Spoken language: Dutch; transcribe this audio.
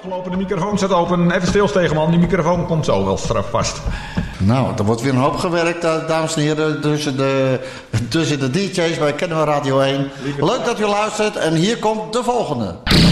Afgelopen, de microfoon staat open. Even stilstegen, man. Die microfoon komt zo wel straf vast. Nou, er wordt weer een hoop gewerkt, dames en heren, tussen de DJ's bij Kennemer Radio 1. Leuk dat u luistert en hier komt de volgende.